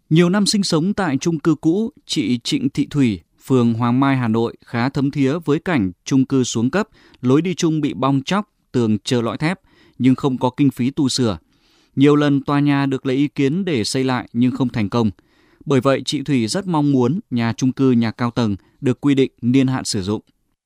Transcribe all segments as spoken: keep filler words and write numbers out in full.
Nhiều năm sinh sống tại chung cư cũ, chị Trịnh Thị Thủy, phường Hoàng Mai, Hà Nội khá thấm thía với cảnh chung cư xuống cấp, lối đi chung bị bong tróc, tường trơ lõi thép, nhưng không có kinh phí tu sửa. Nhiều lần tòa nhà được lấy ý kiến để xây lại nhưng không thành công. Bởi vậy, chị Thủy rất mong muốn nhà chung cư, nhà cao tầng được quy định niên hạn sử dụng.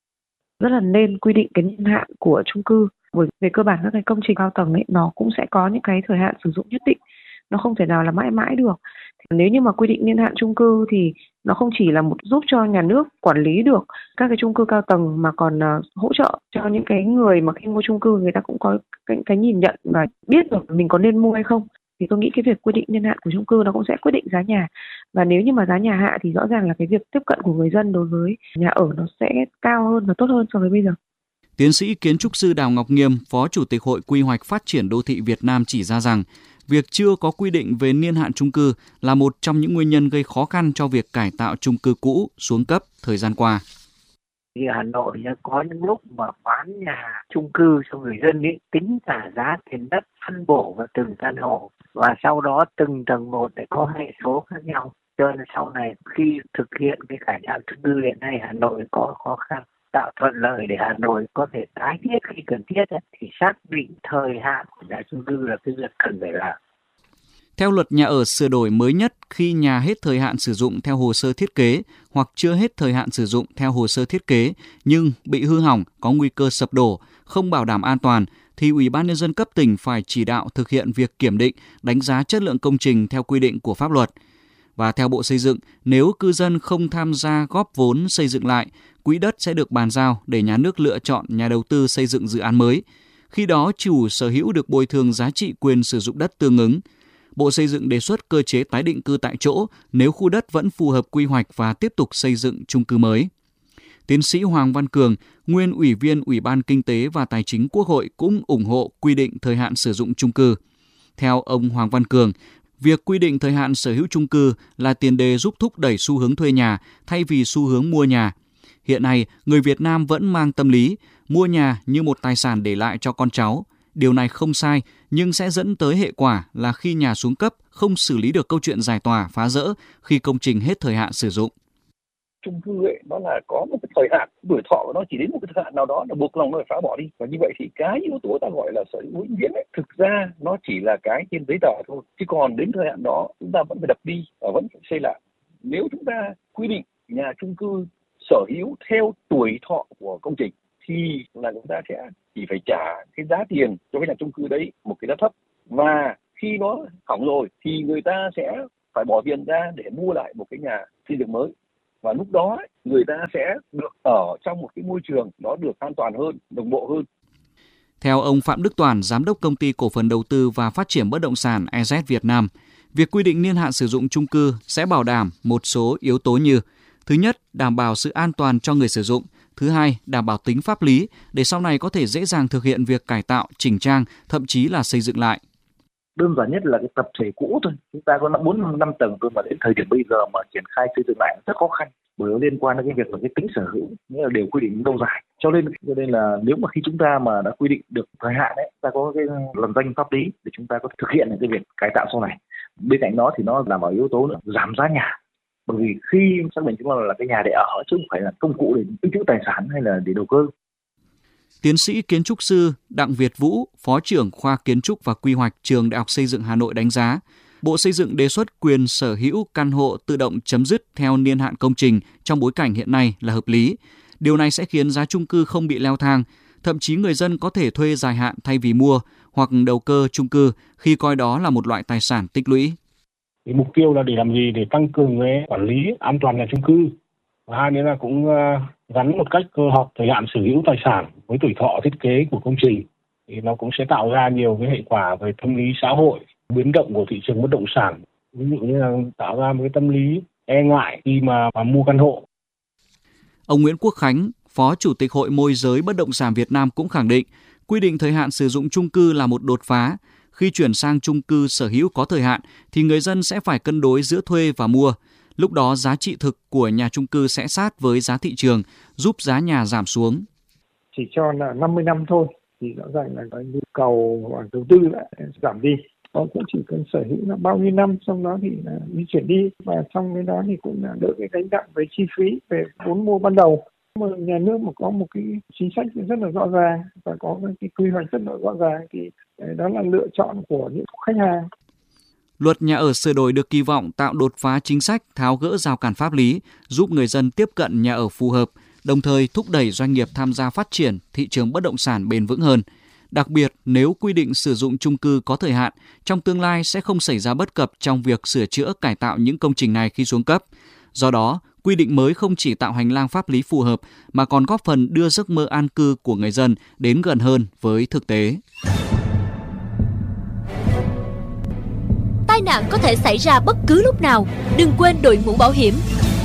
Rất là nên quy định cái niên hạn của chung cư, bởi về cơ bản các cái công trình cao tầng ấy nó cũng sẽ có những cái thời hạn sử dụng nhất định, nó không thể nào là mãi mãi được. Nếu như mà quy định niên hạn chung cư thì nó không chỉ là một giúp cho nhà nước quản lý được các cái chung cư cao tầng mà còn uh, hỗ trợ cho những cái người mà khi mua chung cư người ta cũng có cái, cái nhìn nhận và biết được mình có nên mua hay không. Thì tôi nghĩ cái việc quy định niên hạn của chung cư nó cũng sẽ quyết định giá nhà. Và nếu như mà giá nhà hạ thì rõ ràng là cái việc tiếp cận của người dân đối với nhà ở nó sẽ cao hơn và tốt hơn so với bây giờ. Tiến sĩ kiến trúc sư Đào Ngọc Nghiêm, Phó Chủ tịch Hội Quy hoạch Phát triển Đô thị Việt Nam chỉ ra rằng việc chưa có quy định về niên hạn chung cư là một trong những nguyên nhân gây khó khăn cho việc cải tạo chung cư cũ xuống cấp thời gian qua. Thì Hà Nội có những lúc mà bán nhà chung cư cho người dân ấy, tính cả giá tiền đất phân bổ vào từng căn hộ và sau đó từng tầng một để có hệ số khác nhau. Cho nên sau này khi thực hiện cái cải tạo chung cư hiện nay Hà Nội có khó khăn, tạo thuận lợi để Hà Nội có thể tái thiết khi cần thiết ấy, thì xác định thời hạn của nhà chung cư là cái việc cần phải làm. Theo luật nhà ở sửa đổi mới nhất, khi nhà hết thời hạn sử dụng theo hồ sơ thiết kế hoặc chưa hết thời hạn sử dụng theo hồ sơ thiết kế nhưng bị hư hỏng, có nguy cơ sập đổ, không bảo đảm an toàn, thì Ủy ban Nhân dân cấp tỉnh phải chỉ đạo thực hiện việc kiểm định, đánh giá chất lượng công trình theo quy định của pháp luật. Và theo Bộ Xây dựng, nếu cư dân không tham gia góp vốn xây dựng lại, quỹ đất sẽ được bàn giao để nhà nước lựa chọn nhà đầu tư xây dựng dự án mới. Khi đó, chủ sở hữu được bồi thường giá trị quyền sử dụng đất tương ứng. Bộ Xây dựng đề xuất cơ chế tái định cư tại chỗ nếu khu đất vẫn phù hợp quy hoạch và tiếp tục xây dựng chung cư mới. Tiến sĩ Hoàng Văn Cường, nguyên Ủy viên Ủy ban Kinh tế và Tài chính Quốc hội cũng ủng hộ quy định thời hạn sử dụng chung cư. Theo ông Hoàng Văn Cường, việc quy định thời hạn sở hữu chung cư là tiền đề giúp thúc đẩy xu hướng thuê nhà thay vì xu hướng mua nhà. Hiện nay, người Việt Nam vẫn mang tâm lý mua nhà như một tài sản để lại cho con cháu. Điều này không sai, nhưng sẽ dẫn tới hệ quả là khi nhà xuống cấp, không xử lý được câu chuyện giải tỏa, phá rỡ khi công trình hết thời hạn sử dụng. Chung cư ấy, nó là có một cái thời hạn, tuổi thọ của nó chỉ đến một cái thời hạn nào đó là buộc lòng nó phải phá bỏ đi. Và như vậy thì cái yếu tố ta gọi là sở hữu vĩnh viễn ấy, thực ra nó chỉ là cái trên giấy tờ thôi. Chứ còn đến thời hạn đó chúng ta vẫn phải đập đi và vẫn phải xây lại. Nếu chúng ta quy định nhà chung cư sở hữu theo tuổi thọ của công trình thì là chúng ta sẽ chỉ phải trả cái giá tiền cho cái nhà chung cư đấy một cái giá thấp, và khi nó hỏng rồi thì người ta sẽ phải bỏ tiền ra để mua lại một cái nhà xây dựng mới, và lúc đó người ta sẽ được ở trong một cái môi trường nó được an toàn hơn, đồng bộ hơn. Theo ông Phạm Đức Toàn, Giám đốc Công ty Cổ phần Đầu tư và Phát triển Bất động sản e zét Việt Nam, việc quy định niên hạn sử dụng chung cư sẽ bảo đảm một số yếu tố như: thứ nhất, đảm bảo sự an toàn cho người sử dụng; thứ hai, đảm bảo tính pháp lý để sau này có thể dễ dàng thực hiện việc cải tạo, chỉnh trang, thậm chí là xây dựng lại. Đơn giản nhất là cái tập thể cũ thôi, chúng ta có bốn năm tầng thôi mà đến thời điểm bây giờ mà triển khai xây dựng lại rất khó khăn, bởi nó liên quan đến cái việc là cái tính sở hữu, nghĩa là đều quy định lâu dài. Cho nên cho nên là nếu mà khi chúng ta mà đã quy định được thời hạn đấy, ta có cái lằn ranh pháp lý để chúng ta có thực hiện cái việc cải tạo sau này. Bên cạnh đó thì nó đảm bảo yếu tố nữa, giảm giá nhà. Bởi vì khi xác định chúng ta là cái nhà để ở chứ không phải là công cụ để tích trữ tài sản hay là để đầu cơ. Tiến sĩ kiến trúc sư Đặng Việt Vũ, Phó trưởng khoa Kiến trúc và Quy hoạch Trường Đại học Xây dựng Hà Nội đánh giá, Bộ Xây dựng đề xuất quyền sở hữu căn hộ tự động chấm dứt theo niên hạn công trình trong bối cảnh hiện nay là hợp lý. Điều này sẽ khiến giá chung cư không bị leo thang, thậm chí người dân có thể thuê dài hạn thay vì mua hoặc đầu cơ chung cư khi coi đó là một loại tài sản tích lũy. Thì mục tiêu là để làm gì? Để tăng cường cái quản lý an toàn nhà chung cư. Và hai nữa là cũng gắn một cách cơ học thời hạn sở hữu tài sản với tuổi thọ thiết kế của công trình. Thì nó cũng sẽ tạo ra nhiều cái hệ quả về tâm lý xã hội, biến động của thị trường bất động sản. Ví dụ như là tạo ra một cái tâm lý e ngại khi mà, mà mua căn hộ. Ông Nguyễn Quốc Khánh, Phó Chủ tịch Hội Môi giới Bất động sản Việt Nam cũng khẳng định, quy định thời hạn sử dụng chung cư là một đột phá. Khi chuyển sang chung cư sở hữu có thời hạn thì người dân sẽ phải cân đối giữa thuê và mua. Lúc đó giá trị thực của nhà chung cư sẽ sát với giá thị trường, giúp giá nhà giảm xuống. Chỉ cho là năm mươi năm thôi thì rõ ràng là cái nhu cầu đầu tư lại giảm đi. Họ cũng chỉ cần sở hữu là bao nhiêu năm, xong đó thì là di chuyển đi, và trong cái đó thì cũng là đỡ cái gánh nặng về chi phí, về vốn mua ban đầu. Mà nhà nước mà có một cái chính sách rất là rõ ràng và có cái quy hoạch rất là rõ ràng thì đó là lựa chọn của những khách hàng. Luật nhà ở sửa đổi được kỳ vọng tạo đột phá chính sách, tháo gỡ rào cản pháp lý, giúp người dân tiếp cận nhà ở phù hợp, đồng thời thúc đẩy doanh nghiệp tham gia phát triển thị trường bất động sản bền vững hơn. Đặc biệt, nếu quy định sử dụng chung cư có thời hạn, trong tương lai sẽ không xảy ra bất cập trong việc sửa chữa cải tạo những công trình này khi xuống cấp. Do đó, quy định mới không chỉ tạo hành lang pháp lý phù hợp mà còn góp phần đưa giấc mơ an cư của người dân đến gần hơn với thực tế. Tai nạn có thể xảy ra bất cứ lúc nào, đừng quên đội mũ bảo hiểm.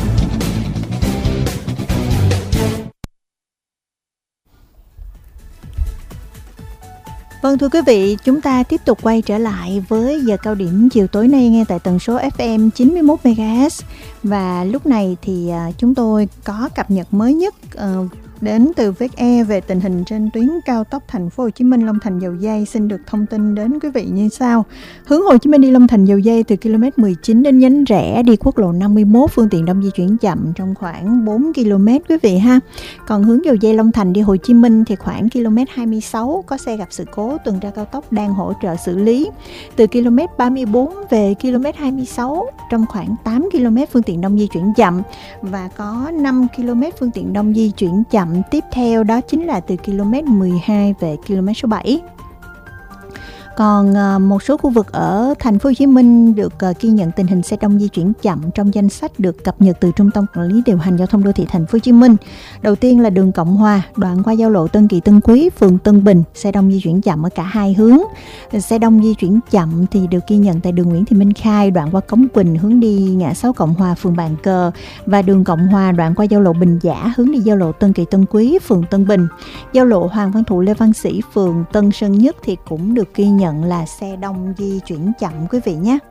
Vâng, thưa quý vị, chúng ta tiếp tục quay trở lại với giờ cao điểm chiều tối nay nghe tại tần số ép em chín mươi mốt mê ga héc. Và lúc này thì chúng tôi có cập nhật mới nhất uh, đến từ vê kép e về tình hình trên tuyến cao tốc Thành phố Hồ Chí Minh Long Thành Dầu Giây. Xin được thông tin đến quý vị như sau. Hướng Hồ Chí Minh đi Long Thành Dầu Giây từ ki lô mét mười chín đến nhánh rẽ đi quốc lộ năm mươi mốt, phương tiện đông di chuyển chậm trong khoảng bốn ki lô mét quý vị ha. Còn hướng Dầu Giây Long Thành đi Hồ Chí Minh thì khoảng ki lô mét hai mươi sáu có xe gặp sự cố, tuần tra cao tốc đang hỗ trợ xử lý. Từ ki lô mét ba mươi tư về ki lô mét hai mươi sáu trong khoảng tám ki lô mét phương tiện đông di chuyển chậm, và có năm ki lô mét phương tiện đông di chuyển chậm tiếp theo, đó chính là từ ki lô mét mười hai về ki lô mét số bảy. Còn một số khu vực ở Thành phố Hồ Chí Minh được ghi nhận tình hình xe đông di chuyển chậm trong danh sách được cập nhật từ Trung tâm Quản lý điều hành giao thông đô thị Thành phố Hồ Chí Minh. Đầu tiên là đường Cộng Hòa, đoạn qua giao lộ Tân Kỳ Tân Quý, phường Tân Bình, xe đông di chuyển chậm ở cả hai hướng. Xe đông di chuyển chậm thì được ghi nhận tại đường Nguyễn Thị Minh Khai, đoạn qua Cống Quỳnh hướng đi ngã sáu Cộng Hòa, phường Bàn Cờ, và đường Cộng Hòa đoạn qua giao lộ Bình Giả hướng đi giao lộ Tân Kỳ Tân Quý, phường Tân Bình. Giao lộ Hoàng Văn Thụ Lê Văn Sĩ, phường Tân Sơn Nhất thì cũng được ghi nhận là xe đông di chuyển chậm quý vị nhé.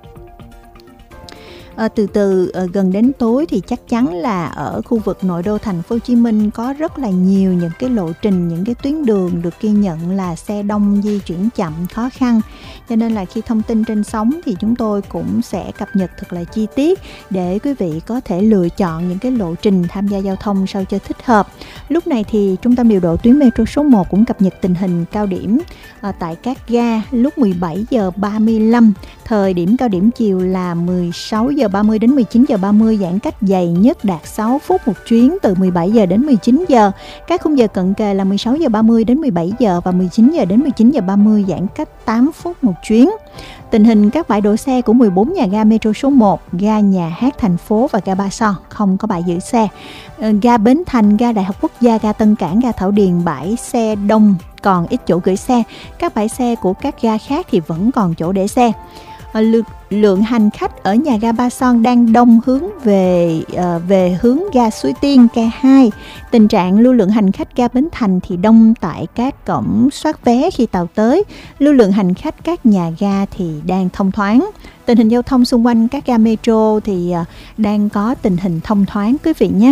À, từ từ à, gần đến tối thì chắc chắn là ở khu vực nội đô Thành phố Hồ Chí Minh có rất là nhiều những cái lộ trình, những cái tuyến đường được ghi nhận là xe đông di chuyển chậm, khó khăn. Cho nên là khi thông tin trên sóng thì chúng tôi cũng sẽ cập nhật thật là chi tiết để quý vị có thể lựa chọn những cái lộ trình tham gia giao thông sao cho thích hợp. Lúc này thì Trung tâm điều độ tuyến metro số một cũng cập nhật tình hình cao điểm à, tại các ga lúc mười bảy giờ ba mươi lăm. Thời điểm cao điểm chiều là mười sáu giờ ba mươi đến mười chín giờ ba mươi, giãn cách dày nhất đạt sáu phút một chuyến từ mười bảy giờ đến mười chín giờ. Các khung giờ cận kề là mười sáu giờ ba mươi đến mười bảy giờ và mười chín giờ đến mười chín giờ ba mươi, giãn cách tám phút một chuyến. Tình hình các bãi đỗ xe của mười bốn nhà ga metro số một, ga Nhà Hát thành phố và ga Ba Son không có bãi giữ xe. Ga Bến Thành, ga Đại học Quốc gia, ga Tân Cảng, ga Thảo Điền bãi xe đông, còn ít chỗ gửi xe. Các bãi xe của các ga khác thì vẫn còn chỗ để xe. Lượng, lượng hành khách ở nhà ga Ba Son đang đông hướng về uh, về hướng ga Suối Tiên, K hai. Tình trạng lưu lượng hành khách ga Bến Thành thì đông tại các cổng soát vé khi tàu tới. Lưu lượng hành khách các nhà ga thì đang thông thoáng. Tình hình giao thông xung quanh các ga metro thì uh, đang có tình hình thông thoáng quý vị nhé.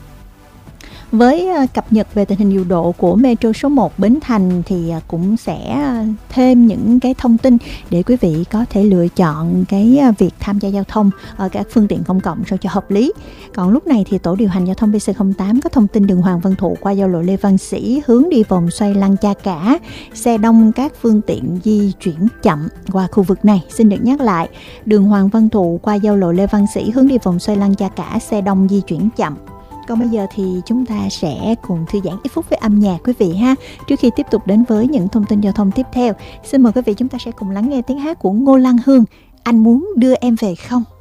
Với cập nhật về tình hình điều độ của metro số một Bến Thành thì cũng sẽ thêm những cái thông tin để quý vị có thể lựa chọn cái việc tham gia giao thông ở các phương tiện công cộng sao cho hợp lý. Còn lúc này thì tổ điều hành giao thông pê xê không tám có thông tin đường Hoàng Văn Thụ qua giao lộ Lê Văn Sĩ hướng đi vòng xoay Lăng Cha Cả, xe đông các phương tiện di chuyển chậm qua khu vực này. Xin được nhắc lại, đường Hoàng Văn Thụ qua giao lộ Lê Văn Sĩ hướng đi vòng xoay Lăng Cha Cả, xe đông di chuyển chậm. Còn bây giờ thì chúng ta sẽ cùng thư giãn ít phút với âm nhạc quý vị ha. Trước khi tiếp tục đến với những thông tin giao thông tiếp theo, xin mời quý vị chúng ta sẽ cùng lắng nghe tiếng hát của Ngô Lan Hương, Anh Muốn Đưa Em Về Không.